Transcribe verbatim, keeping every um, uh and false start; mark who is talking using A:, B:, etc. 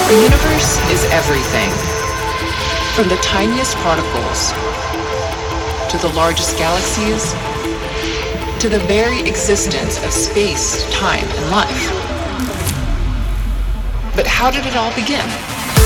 A: The universe is everything, from the tiniest particles to the largest galaxies to the very existence of space, time, and life. But how did it all begin?